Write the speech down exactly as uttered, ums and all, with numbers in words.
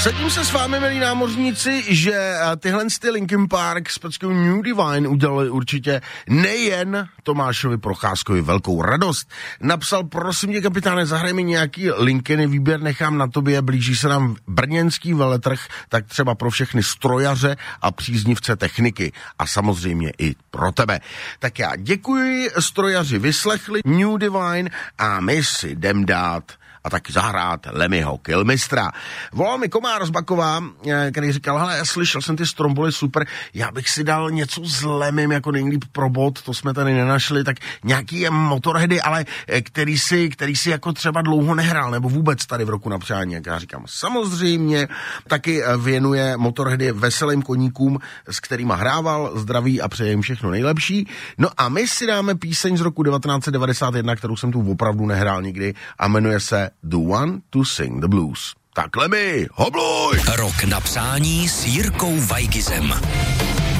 Sadím se s vámi, milí námořníci, že tyhle ty Linkin Park s peckou New Divine udělali určitě nejen Tomášovi Procházkovi velkou radost. Napsal, prosím tě, kapitáne, zahraj mi nějaký Linkiny, výběr nechám na tobě, blíží se nám brněnský veletrh, tak třeba pro všechny strojaře a příznivce techniky a samozřejmě i pro tebe. Tak já děkuji, strojaři vyslechli New Divine a my si jdem dát a taky zahrát Lemmyho Killmistera. Volal mi Komár z Bakova, který říkal, hele, já slyšel jsem ty Stromboly super, já bych si dal něco s Lemmym jako nejlíp pro bod, to jsme tady nenašli, tak nějaký Motorheady, ale který si, který si jako třeba dlouho nehrál, nebo vůbec tady v Roku na přání, jak já říkám. Samozřejmě taky věnuje Motorheady veselým koníkům, s kterýma hrával, zdraví a přeje jim všechno nejlepší. No a my si dáme píseň z roku devatenáct set devadesát jedna, kterou jsem tu opravdu nehrál nikdy a jmenuje se The One to Sing the Blues. Tak Lemmy, hobluj! Rok na přání s Jirkou Vajgizem.